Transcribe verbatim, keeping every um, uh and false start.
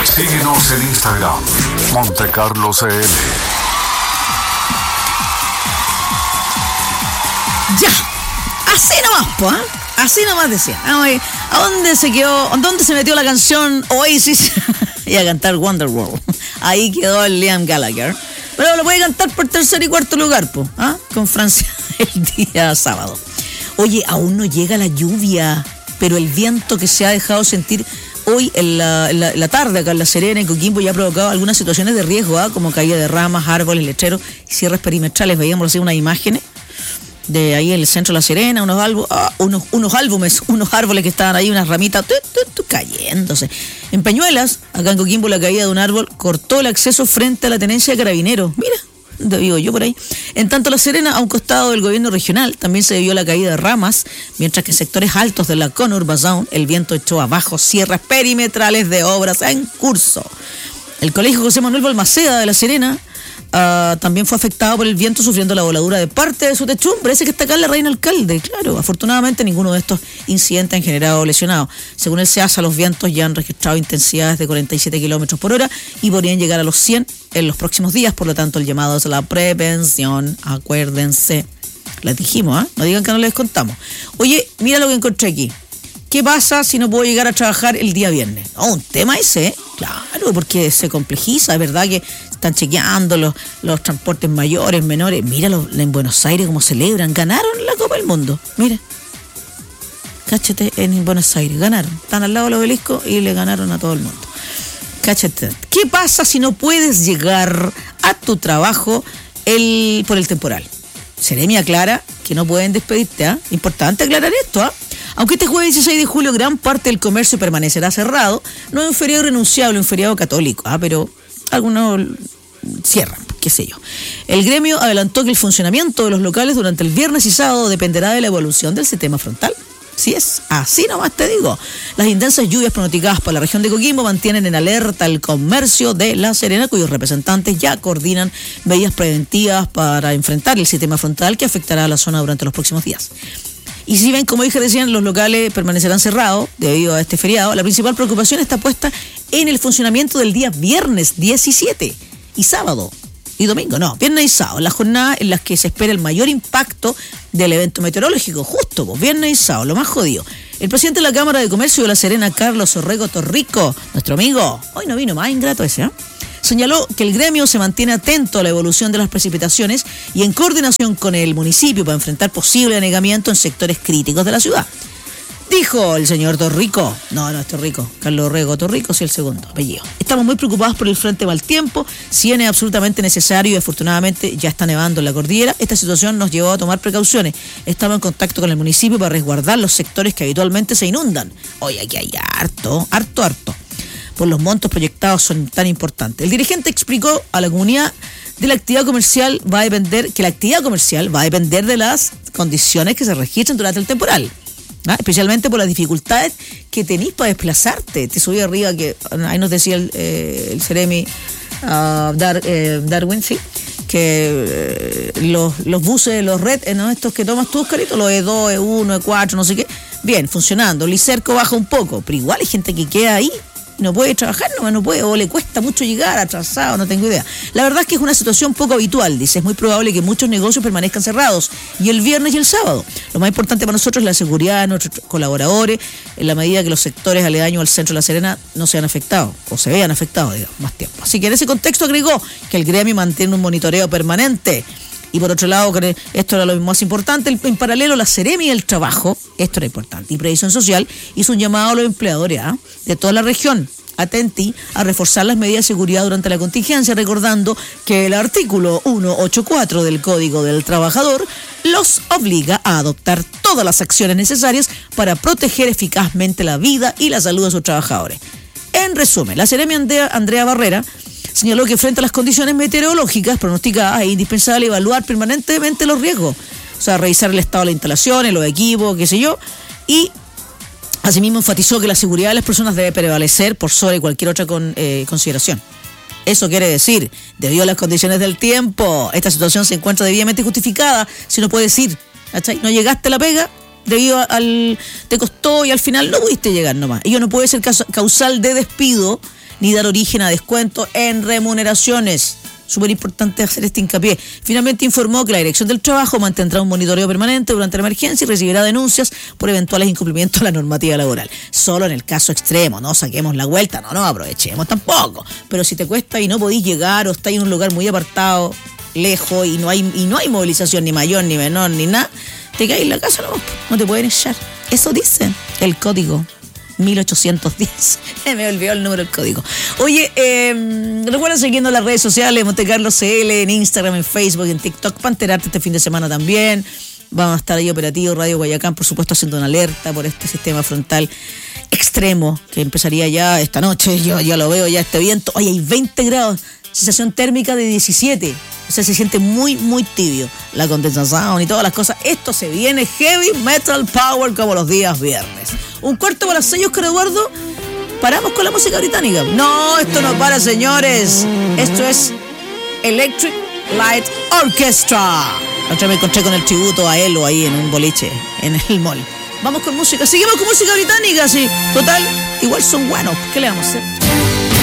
Síguenos en Instagram, Montecarlo C L. Ya, así nomás, pues, ¿eh? Así nomás decía. ¿A dónde se quedó? ¿Dónde se metió la canción Oasis? Y a cantar Wonderworld. Ahí quedó el Liam Gallagher. Pero lo puede cantar por tercer y cuarto lugar, pues, ¿ah? Con Francia el día sábado. Oye, aún no llega la lluvia, pero el viento que se ha dejado sentir hoy en la, en la, en la tarde acá en La Serena, en Coquimbo, ya ha provocado algunas situaciones de riesgo, ¿ah? Como caída de ramas, árboles, lecheros y cierres perimetrales. Veíamos así unas imágenes de ahí en el centro de La Serena, unos, albu- ah, unos, unos álbumes, unos árboles que estaban ahí, unas ramitas tu, tu, tu, cayéndose. En Peñuelas, acá en Coquimbo, la caída de un árbol cortó el acceso frente a la tenencia de Carabineros. Mira, donde vivo yo por ahí. En tanto, La Serena, a un costado del gobierno regional, también se debió la caída de ramas, mientras que en sectores altos de la Conurba Zone, el viento echó abajo sierras perimetrales de obras en curso. El colegio José Manuel Balmaceda de La Serena Uh, también fue afectado por el viento, sufriendo la voladura de parte de su techumbre, ese que está acá en la Reina Alcalde. Claro, afortunadamente ninguno de estos incidentes han generado lesionados. Según el SEASA, los vientos ya han registrado intensidades de cuarenta y siete kilómetros por hora y podrían llegar a los cien en los próximos días. Por lo tanto, el llamado es a la prevención. Acuérdense. Les dijimos, ¿eh? No digan que no les contamos. Oye, mira lo que encontré aquí. ¿Qué pasa si no puedo llegar a trabajar el día viernes? Oh, un tema ese, ¿eh? Claro, porque se complejiza, es verdad que están chequeando los, los transportes mayores, menores. Míralo en Buenos Aires cómo celebran, ganaron la Copa del Mundo. Mira, cáchate, en Buenos Aires, ganaron. Están al lado del obelisco y le ganaron a todo el mundo. Cáchate. ¿Qué pasa si no puedes llegar a tu trabajo el, por el temporal? Seremi aclara que no pueden despedirte, ¿ah? ¿eh? Importante aclarar esto, ¿ah? ¿eh? Aunque este jueves dieciséis de julio gran parte del comercio permanecerá cerrado, no es un feriado renunciable, un feriado católico, ¿ah? Pero algunos cierran, qué sé yo. El gremio adelantó que el funcionamiento de los locales durante el viernes y sábado dependerá de la evolución del sistema frontal. Sí es, así nomás te digo. Las intensas lluvias pronosticadas por la región de Coquimbo mantienen en alerta el comercio de La Serena, cuyos representantes ya coordinan medidas preventivas para enfrentar el sistema frontal que afectará a la zona durante los próximos días. Y si ven, como dije recién, los locales permanecerán cerrados debido a este feriado, la principal preocupación está puesta en el funcionamiento del día viernes diecisiete y sábado y domingo, no, viernes y sábado, las jornadas en las que se espera el mayor impacto del evento meteorológico, justo, pues, viernes y sábado, lo más jodido. El presidente de la Cámara de Comercio de La Serena, Carlos Orrego Torrico, nuestro amigo, hoy no vino más ingrato ese, ¿eh? Señaló que el gremio se mantiene atento a la evolución de las precipitaciones y en coordinación con el municipio para enfrentar posible anegamiento en sectores críticos de la ciudad. Dijo el señor Torrico, no, no es Torrico, Carlos Orrego Torrico, sí el segundo apellido. Estamos muy preocupados por el frente mal tiempo, si es absolutamente necesario y afortunadamente ya está nevando en la cordillera. Esta situación nos llevó a tomar precauciones. Estamos en contacto con el municipio para resguardar los sectores que habitualmente se inundan. Oye, aquí hay harto, harto, harto. Por los montos proyectados son tan importantes. El dirigente explicó a la comunidad de la actividad comercial va a depender, que la actividad comercial va a depender de las condiciones que se registren durante el temporal, ¿ah? Especialmente por las dificultades que tenéis para desplazarte. Te subí arriba, que ahí nos decía el, eh, el Seremi uh, Dar, eh, Darwin, sí, que eh, los, los buses, los red, eh, ¿no? Estos que tomas tú, Carito, los E dos, E uno, E cuatro, no sé qué, bien, funcionando. Licerco baja un poco, pero igual hay gente que queda ahí, no puede trabajar, no, no puede, o le cuesta mucho llegar, atrasado, no tengo idea. La verdad es que es una situación poco habitual, dice, es muy probable que muchos negocios permanezcan cerrados, y el viernes y el sábado. Lo más importante para nosotros es la seguridad de nuestros colaboradores, en la medida que los sectores aledaños al centro de La Serena no sean afectados, o se vean afectados, digamos, más tiempo. Así que en ese contexto agregó que el gremio mantiene un monitoreo permanente. Y por otro lado, esto era lo más importante, en paralelo la Seremi y el trabajo, esto era importante, y Previsión Social hizo un llamado a los empleadores, ¿eh? de toda la región, atenti a reforzar las medidas de seguridad durante la contingencia, recordando que el artículo ciento ochenta y cuatro del Código del Trabajador los obliga a adoptar todas las acciones necesarias para proteger eficazmente la vida y la salud de sus trabajadores. En resumen, la Seremi Andrea, Andrea Barrera señaló que frente a las condiciones meteorológicas pronosticadas es indispensable evaluar permanentemente los riesgos, o sea, revisar el estado de las instalaciones, los equipos, qué sé yo, y asimismo enfatizó que la seguridad de las personas debe prevalecer por sobre cualquier otra con, eh, consideración. Eso quiere decir, debido a las condiciones del tiempo, esta situación se encuentra debidamente justificada si no puedes ir, ¿cachai? No llegaste a la pega debido al... te costó y al final no pudiste llegar nomás. Ello no puede ser causal de despido ni dar origen a descuento en remuneraciones. Súper importante hacer este hincapié. Finalmente informó que la Dirección del Trabajo mantendrá un monitoreo permanente durante la emergencia y recibirá denuncias por eventuales incumplimientos de la normativa laboral. Solo en el caso extremo, no saquemos la vuelta, no nos aprovechemos tampoco. Pero si te cuesta y no podís llegar o estás en un lugar muy apartado, lejos y no hay y no hay movilización ni mayor, ni menor, ni nada, te caes en la casa, no, no te pueden echar. Eso dice el código mil ochocientos diez. Me olvidó el número del código. Oye, eh, recuerda siguiendo las redes sociales, Monte Carlo C L, en Instagram, en Facebook, en TikTok, para enterarte este fin de semana también. Vamos a estar ahí operativos, Radio Guayacán, por supuesto, haciendo una alerta por este sistema frontal extremo que empezaría ya esta noche. Yo ya lo veo, ya este viento. Oye, hay veinte grados, sensación térmica de diecisiete. O sea, se siente muy, muy tibio. La condensación y todas las cosas. Esto se viene heavy metal power como los días viernes. Un cuarto para las seis, Oscar Eduardo. Paramos con la música británica. No, esto no para, señores. Esto es Electric Light Orchestra. La otra vez me encontré con el tributo a Elo ahí en un boliche, en el mall. Vamos con música. Seguimos con música británica, sí. Total, igual son buenos. ¿Qué le vamos a hacer?